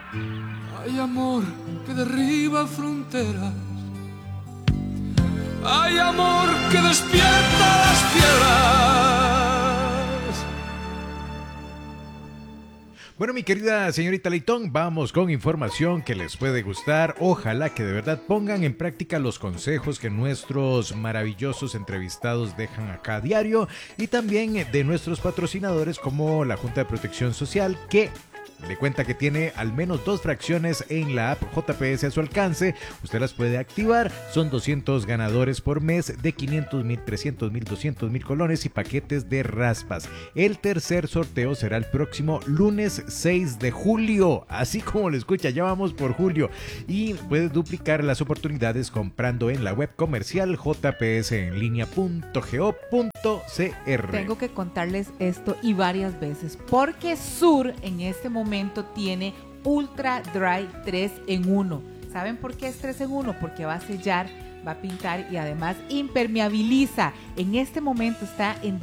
Hay amor que derriba fronteras. Hay amor que despierta las piedras. Bueno, mi querida señorita Leitón, vamos con información que les puede gustar. Ojalá que de verdad pongan en práctica los consejos que nuestros maravillosos entrevistados dejan acá a diario y también de nuestros patrocinadores como la Junta de Protección Social, que le cuenta que tiene al menos 2 fracciones en la app JPS a su alcance. Usted las puede activar. Son 200 ganadores por mes de 500,000, 300,000, 200,000 colones y paquetes de raspas. El tercer sorteo será el próximo lunes 6 de julio. Así como lo escucha, ya vamos por julio. Y puede duplicar las oportunidades comprando en la web comercial jpsenlinea.go.cr. Tengo que contarles esto y varias veces, porque Sur en este momento tiene Ultra Dry 3 en 1. ¿Saben por qué es 3 en 1? Porque va a sellar, va a pintar y además impermeabiliza. En este momento está en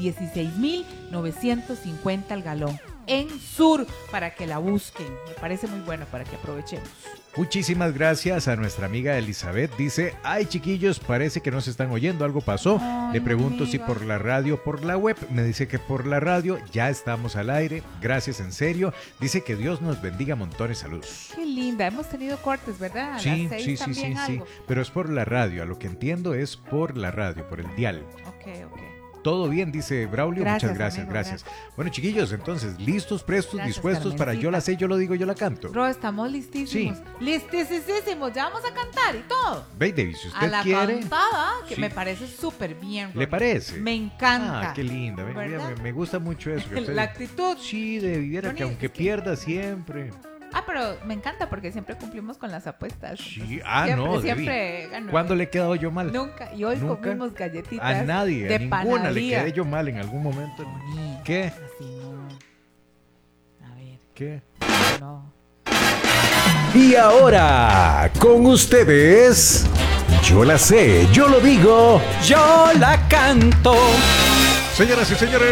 16,950 al galón. En Sur, para que la busquen. Me parece muy bueno para que aprovechemos. Muchísimas gracias a nuestra amiga Elizabeth. Dice, ay chiquillos, parece que no se están oyendo, algo pasó. Ay, le pregunto amiga, si por la radio o por la web. Me dice que por la radio, ya estamos al aire. Gracias, en serio. Dice que Dios nos bendiga montones, saludos. qué linda. Hemos tenido cortes, ¿verdad? A Sí, las 6 sí, sí, también sí, sí. algo. Pero es por la radio, a lo que entiendo es por la radio, por el dial. Ok. Todo bien, dice Braulio. Gracias, Muchas gracias, amigo, gracias. Bueno, chiquillos, entonces, listos, prestos, Gracias, dispuestos para Carmencita. yo la sé, yo lo digo, yo la canto. Bro, estamos listísimos. Listísimos. Ya vamos a cantar y todo. Ve, David, si A usted la quiere. cantada, que Sí. me parece súper bien. ¿Le Ronnie. parece? Me encanta. Ah, qué linda. ¿Verdad? Me gusta mucho eso. que usted- La actitud. Sí, de viviera que Ronnie, aunque es que- pierda siempre. Pero me encanta porque siempre cumplimos con las apuestas. Sí, Entonces, no, siempre gano. ¿Cuándo le he quedado yo mal? Nunca. Y hoy ¿Nunca? comimos galletitas A nadie, de a ninguna le panadería. quedé yo mal en algún momento. Ronnie, ¿Qué? así no. A ver, ¿Qué? no. Y ahora, con ustedes, yo la sé, yo lo digo, yo la canto. Señoras y señores,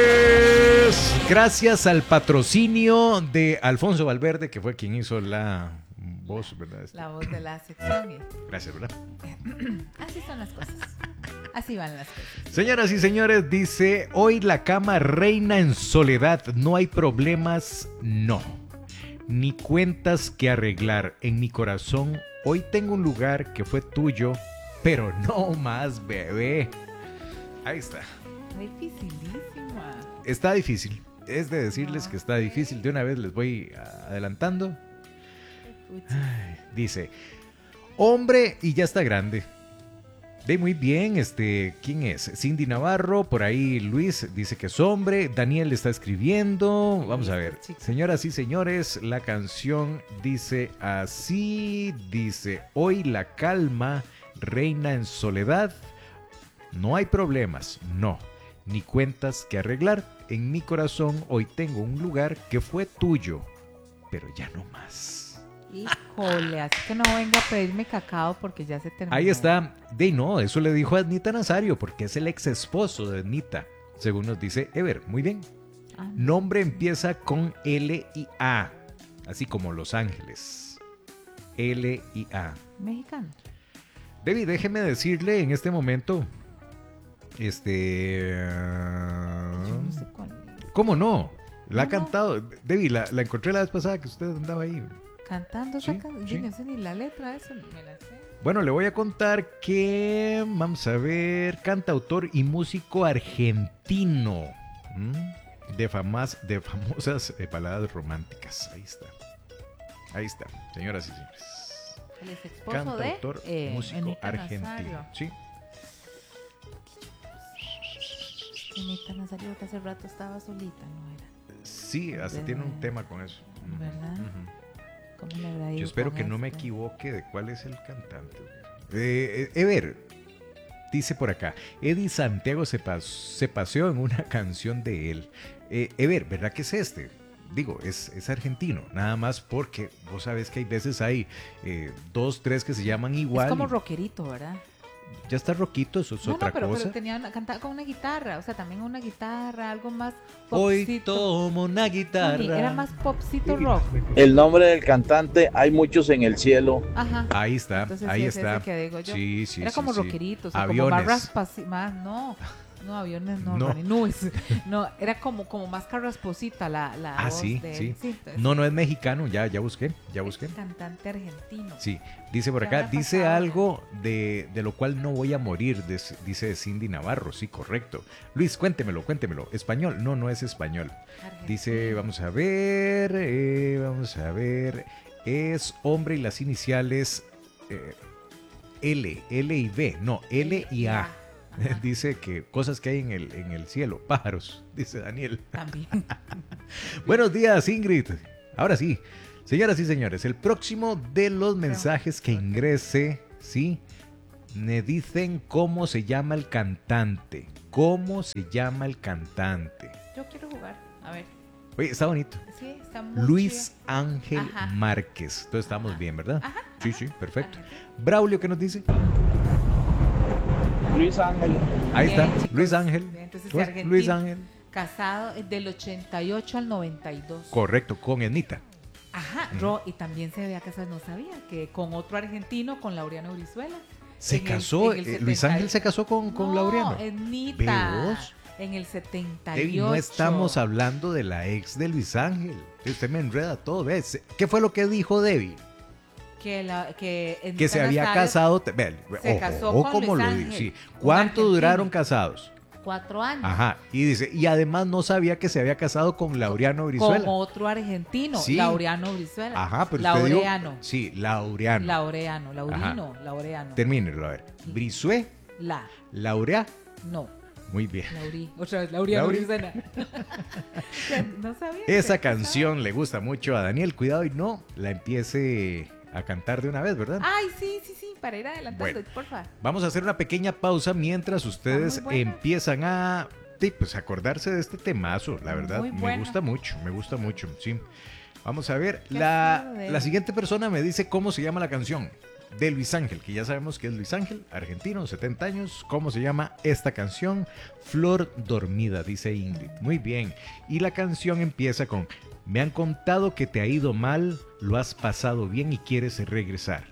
gracias al patrocinio de Alfonso Valverde, que fue quien hizo la voz, ¿verdad? La voz de la sección. Gracias, ¿verdad? Así son las cosas. Así van las cosas. Señoras y señores, dice, hoy la cama reina en soledad, no hay problemas, no. Ni cuentas que arreglar en mi corazón, hoy tengo un lugar que fue tuyo, pero no más, bebé. Ahí está. Dificilísima. Está difícil. Es de decirles que está difícil. De una vez les voy adelantando. Ay, dice, hombre y ya está grande. Ve muy bien, ¿quién es? Cindy Navarro, por ahí Luis dice que es hombre, Daniel está escribiendo, vamos a ver, señoras y señores, la canción dice así, dice, hoy la calma reina en soledad, no hay problemas, no, ni cuentas que arreglar, en mi corazón hoy tengo un lugar que fue tuyo, pero ya no más. Híjole, así que no venga a pedirme cacao porque ya se terminó. Ahí está. No, eso le dijo a Anita Nazario porque es el ex esposo de Anita, según nos dice Ever. Muy bien. Nombre empieza con L y A, así como Los Ángeles. L y A. Mexicano. David, déjeme decirle en este momento, Yo no sé cuál. ¿cómo no? La ha No. cantado. David, la encontré la vez pasada que usted andaba ahí. Cantando, Sí, sacando. sí. Yo no sé ni la letra, eso me la sé. Bueno, le voy a contar que, vamos a ver, cantautor y músico argentino, de famosas baladas románticas. Ahí está, señoras y señores. El ex esposo Cantautor, de músico Anita argentino. Nazario. Sí. Anita Nazario, que hace rato estaba solita, ¿no era? Sí, hasta tiene un tema con eso. ¿Verdad? Ujú. ¿Cómo le habrá ido Yo espero con que no me este? equivoque de cuál es el cantante. Ever, dice por acá, Eddie Santiago se paseó en una canción de él. Ever, ¿verdad que es este? Digo, es argentino, nada más porque vos sabés que hay veces hay 2, 3 que se llaman igual. Es como rockerito, ¿verdad? Ya está roquito, eso es otra pero cosa. cantaba con una guitarra, o sea, también una guitarra, algo más Hoy popcito. tomo una guitarra. Mami, era más popcito rock. El nombre del cantante, hay muchos en el cielo. Ajá. Ahí está, Entonces, ahí sí, es está. ese que digo yo. Sí, sí, Era sí, como sí. rockeritos, o sea, Aviones. como más más, no, aviones no, No. Ronnie, nubes. No, era como más carrasposita la voz Sí, de sí. él. Entonces, No es mexicano, ya busqué. es cantante argentino. Sí, dice por ¿Qué acá, habrá dice pasado? algo de lo cual no voy a morir, dice Cindy Navarro, sí, correcto. Luis, cuéntemelo, español, no es español. Argentino. Dice, vamos a ver, es hombre y las iniciales L y B, no, L y A. Ajá. Dice que cosas que hay en el cielo, pájaros, dice Daniel. También. Buenos días, Ingrid. Ahora sí, señoras y señores, el próximo de los mensajes que ingrese, ¿sí? Me dicen cómo se llama el cantante. ¿Cómo se llama el cantante? Yo quiero jugar. A ver. Oye, está bonito. Sí, está muy Luis chido. Ángel Ajá. Márquez. Entonces estamos Ajá. bien, ¿verdad? Ajá, Sí, perfecto. Ajá. Braulio, ¿qué nos dice? Luis Ángel. Ahí Bien, está, chicos. Luis Ángel. Bien, entonces, Pues, argentino. Luis Ángel. Casado del 88 al 92. Correcto, con Enita. Ajá, y también se había casado, no sabía, que con otro argentino, con Laureano Brizuela. Se En el- casó, en el Luis 70. Ángel se casó con Laureano. Enita. ¿Ve vos? En el 78. Debbie, no estamos hablando de la ex de Luis Ángel. Usted me enreda todo, ¿ves? ¿Qué fue lo que dijo Debbie? Que Que se había casado. se casó con como Luis lo Ángel, dice. Sí. un ¿Cuánto argentino. duraron casados? 4 años. Ajá. Y dice, y además no sabía que se había casado con Laureano Brizuela. Con otro argentino, Sí. Laureano Brizuela. Ajá, pero usted dijo- Laureano. Sí, Laureano. Laurino, Laureano. Termínelo, a ver. Brizué, Laurea. No, Muy bien. Laurí. Otra vez, Laureano Lauri. Brizuela. No sabía. Esa que casaba. canción le gusta mucho a Daniel. Cuidado y no la empiece a cantar de una vez, ¿verdad? Ay, sí, para ir adelantando, Bueno. porfa. Vamos a hacer una pequeña pausa mientras ustedes Está muy buena. empiezan a pues, acordarse de este temazo. La verdad, Muy me buena. gusta mucho, sí. Vamos a ver, ¿Qué la ha sido de él? siguiente persona me dice cómo se llama la canción de Luis Ángel, que ya sabemos que es Luis Ángel, argentino, 70 años. ¿Cómo se llama esta canción? Flor Dormida, dice Ingrid. Muy bien. Y la canción empieza con: me han contado que te ha ido mal, lo has pasado bien y quieres regresar.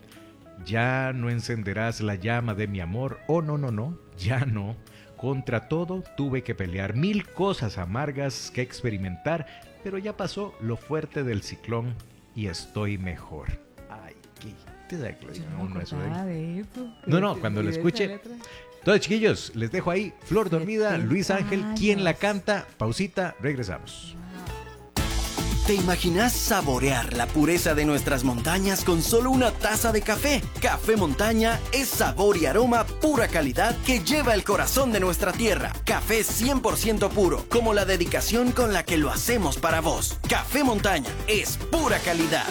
Ya no encenderás la llama de mi amor. Oh, no, ya no. Contra todo tuve que pelear, 1000 cosas amargas que experimentar, pero ya pasó lo fuerte del ciclón y estoy mejor. Ay, ¿qué te da Yo no me acordaba de eso. No, cuando lo ¿De esa escuche. letra? Entonces, chiquillos, les dejo ahí Flor Dormida, 70 Luis Ángel. ¿Quién la años. canta? Pausita, regresamos. ¿Te imaginas saborear la pureza de nuestras montañas con solo una taza de café? Café Montaña es sabor y aroma pura calidad que lleva el corazón de nuestra tierra. Café 100% puro, como la dedicación con la que lo hacemos para vos. Café Montaña es pura calidad.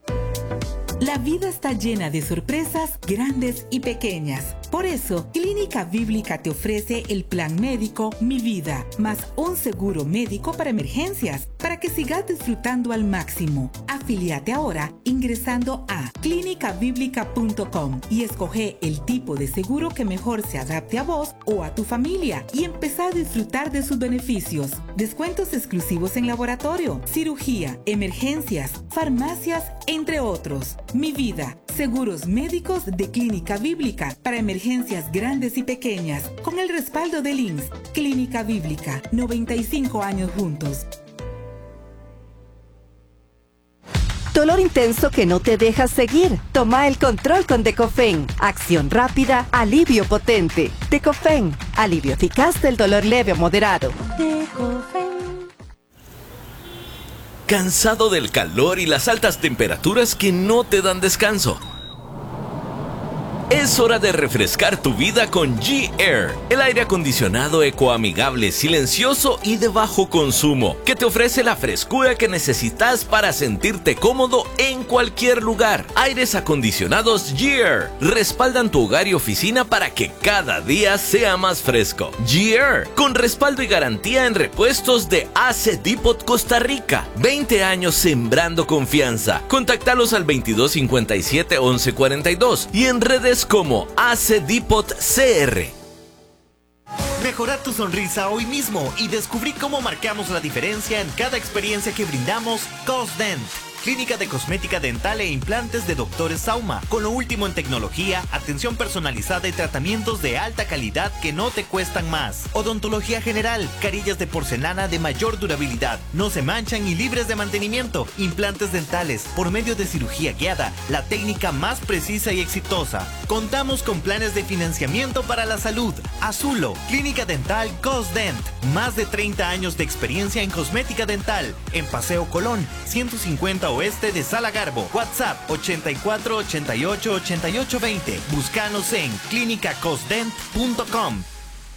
La vida está llena de sorpresas grandes y pequeñas. Por eso, Clínica Bíblica te ofrece el plan médico Mi Vida, más un seguro médico para emergencias, para que sigas disfrutando al máximo. Afíliate ahora ingresando a clinicabiblica.com y escoge el tipo de seguro que mejor se adapte a vos o a tu familia y empezá a disfrutar de sus beneficios. Descuentos exclusivos en laboratorio, cirugía, emergencias, farmacias, entre otros. Mi Vida, seguros médicos de Clínica Bíblica para emergencias grandes y pequeñas, con el respaldo del IMSS. Clínica Bíblica, 95 años juntos. Dolor intenso que no te deja seguir. Toma el control con Decofen. Acción rápida, alivio potente. Decofen, alivio eficaz del dolor leve o moderado. Decofen. ¿Cansado del calor y las altas temperaturas que no te dan descanso? Es hora de refrescar tu vida con G-Air, el aire acondicionado ecoamigable, silencioso y de bajo consumo, que te ofrece la frescura que necesitas para sentirte cómodo en cualquier lugar. Aires acondicionados G-Air respaldan tu hogar y oficina para que cada día sea más fresco. G-Air, con respaldo y garantía en repuestos de AC Depot Costa Rica. 20 años sembrando confianza. Contáctalos al 2257-1142 y en redes Búscanos como AC Depot CR. Mejora tu sonrisa hoy mismo y descubrí cómo marcamos la diferencia en cada experiencia que brindamos. Cosdent, clínica de cosmética dental e implantes de Dr. Sauma, con lo último en tecnología, atención personalizada y tratamientos de alta calidad que no te cuestan más. Odontología general, carillas de porcelana de mayor durabilidad, no se manchan y libres de mantenimiento. Implantes dentales por medio de cirugía guiada, la técnica más precisa y exitosa. Contamos con planes de financiamiento para la salud. Azulo, clínica dental Cosdent, más de 30 años de experiencia en cosmética dental, en Paseo Colón, 150 Oeste de Sala Garbo. WhatsApp 84 88 88 20. Búscanos en clinicacosdent.com.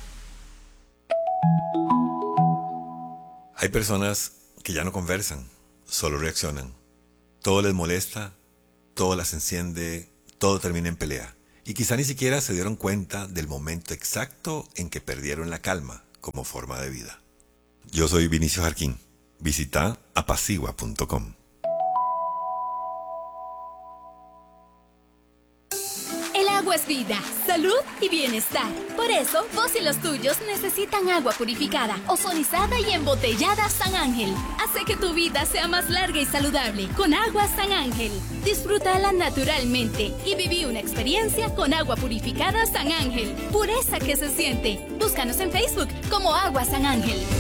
Hay personas que ya no conversan, solo reaccionan. Todo les molesta, todo las enciende, todo termina en pelea. Y quizá ni siquiera se dieron cuenta del momento exacto en que perdieron la calma como forma de vida. Yo soy Vinicio Jarquín. Visita apacigua.com. Agua es vida, salud y bienestar. Por eso, vos y los tuyos necesitan agua purificada, ozonizada y embotellada San Ángel. Hace que tu vida sea más larga y saludable con agua San Ángel. Disfrútala naturalmente y viví una experiencia con agua purificada San Ángel. Pureza que se siente. Búscanos en Facebook como Agua San Ángel.